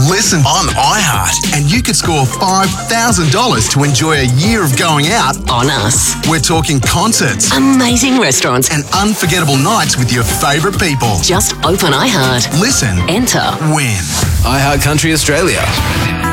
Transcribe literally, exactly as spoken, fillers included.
Listen on iHeart, and you could score five thousand dollars to enjoy a year of going out On us. We're talking concerts Amazing restaurants. and unforgettable nights with your favourite people. Just open iHeart. Listen, Enter. win. iHeart Country Australia.